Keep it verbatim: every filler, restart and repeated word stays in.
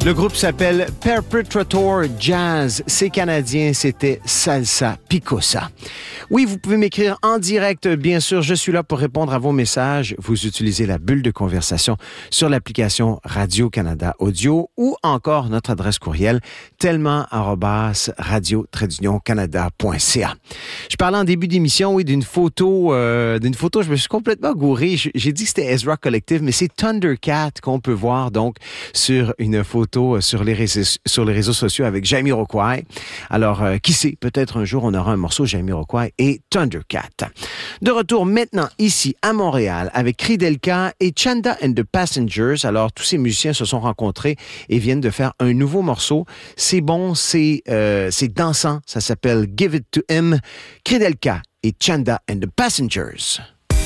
Le groupe s'appelle Perpetrator Jazz. C'est canadien, c'était Salsa Picosa. Oui, vous pouvez m'écrire en direct, bien sûr. Je suis là pour répondre à vos messages. Vous utilisez la bulle de conversation sur l'application Radio-Canada Audio ou encore notre adresse courriel tellement arobase radio tiret canada point c a. Je parlais en début d'émission, oui, d'une photo, euh, d'une photo, je me suis complètement gouré. J'ai dit que c'était Ezra Collective, mais c'est Thundercat qu'on peut voir donc sur une photo sur les réseaux, sur les réseaux sociaux avec Jamiroquai. Alors, euh, qui sait, peut-être un jour on aura un morceau Jamiroquai et Thundercat. De retour maintenant ici à Montréal avec Kridelka et Chanda and the Passengers. Alors, tous ces musiciens se sont rencontrés et viennent de faire un nouveau morceau. C'est bon, c'est, euh, c'est dansant. Ça s'appelle Give It To Him. Kridelka et Chanda and the Passengers.